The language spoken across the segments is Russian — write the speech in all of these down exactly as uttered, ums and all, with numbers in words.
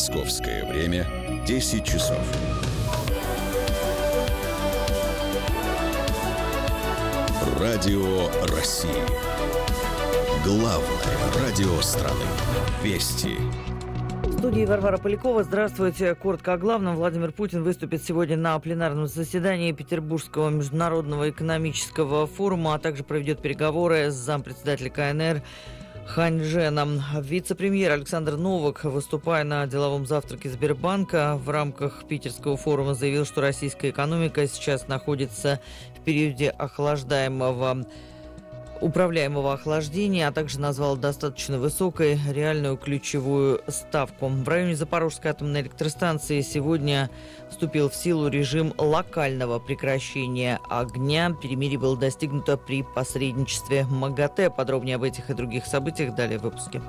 Московское время десять часов. Радио России. Главное радио страны. Вести. В студии Варвара Полякова. Здравствуйте. Коротко о главном. Владимир Путин выступит сегодня на пленарном заседании Петербургского международного экономического форума, а также проведет переговоры с зампредседателя ка эн эр Ханьчженом. Вице-премьер Александр Новак, выступая на деловом завтраке Сбербанка в рамках питерского форума, заявил, что российская экономика сейчас находится в периоде охлаждаемого управляемого охлаждения, а также назвал достаточно высокой реальную ключевую ставку. В районе Запорожской атомной электростанции сегодня вступил в силу режим локального прекращения огня. Перемирие было достигнуто при посредничестве МАГАТЭ. Подробнее об этих и других событиях далее в выпуске.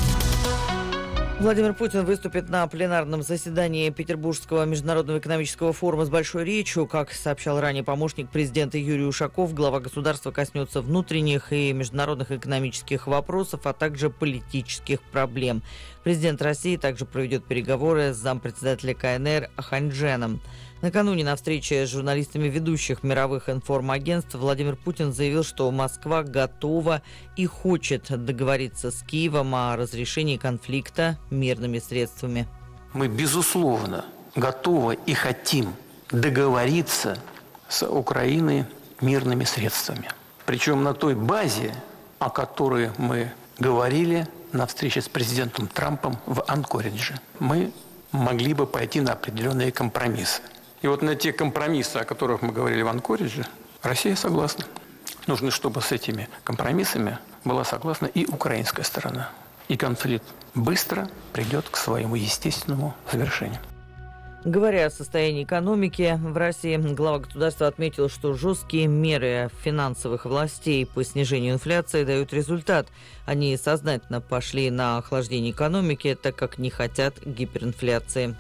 Владимир Путин выступит на пленарном заседании Петербургского международного экономического форума с большой речью. Как сообщал ранее помощник президента Юрий Ушаков, глава государства коснется внутренних и международных экономических вопросов, а также политических проблем. Президент России также проведет переговоры с зампредседателя ка эн эр Ханьчженом. Накануне на встрече с журналистами ведущих мировых информагентств Владимир Путин заявил, что Москва готова и хочет договориться с Киевом о разрешении конфликта мирными средствами. Мы, безусловно, готовы и хотим договориться с Украиной мирными средствами. Причем на той базе, о которой мы говорили на встрече с президентом Трампом в Анкоридже. Мы могли бы пойти на определенные компромиссы. И вот на те компромиссы, о которых мы говорили в Анкоридже, Россия согласна. Нужно, чтобы с этими компромиссами была согласна и украинская сторона. И конфликт быстро придет к своему естественному завершению. Говоря о состоянии экономики в России, глава государства отметил, что жесткие меры финансовых властей по снижению инфляции дают результат. Они сознательно пошли на охлаждение экономики, так как не хотят гиперинфляции.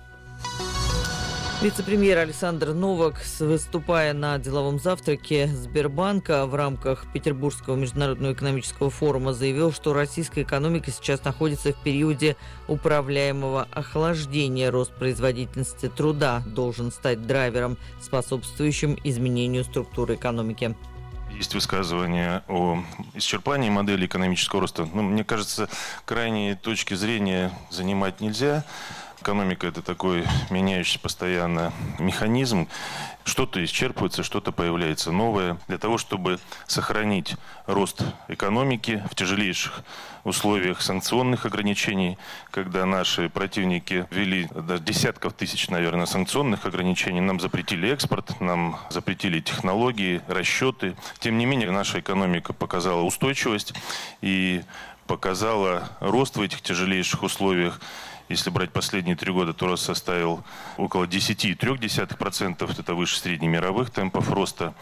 Вице-премьер Александр Новак, выступая на деловом завтраке Сбербанка в рамках Петербургского международного экономического форума, заявил, что российская экономика сейчас находится в периоде управляемого охлаждения. Рост производительности труда должен стать драйвером, способствующим изменению структуры экономики. Есть высказывание о исчерпании модели экономического роста. Ну, мне кажется, крайние точки зрения занимать нельзя. Экономика – это такой меняющийся постоянно механизм. Что-то исчерпывается, что-то появляется новое. Для того, чтобы сохранить рост экономики в тяжелейших условиях санкционных ограничений, когда наши противники ввели до десятков тысяч, наверное, санкционных ограничений, нам запретили экспорт, нам запретили технологии, расчеты. Тем не менее, наша экономика показала устойчивость и показала рост в этих тяжелейших условиях. Если брать последние три года, то рост составил около десять целых три десятых процента. Это выше среднемировых темпов роста.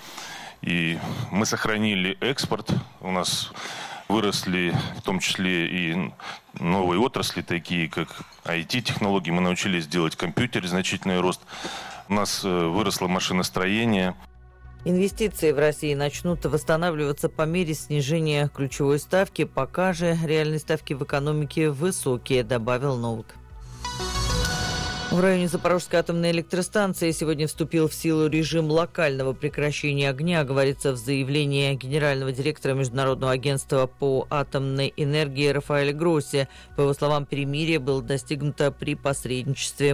И мы сохранили экспорт. У нас выросли в том числе и новые отрасли, такие как ай ти-технологии. Мы научились делать компьютеры, значительный рост. У нас выросло машиностроение. Инвестиции в России начнут восстанавливаться по мере снижения ключевой ставки, пока же реальные ставки в экономике высокие, добавил Новак. В районе Запорожской атомной электростанции сегодня вступил в силу режим локального прекращения огня, говорится в заявлении генерального директора Международного агентства по атомной энергии Рафаэля Гросси. По его словам, перемирие было достигнуто при посредничестве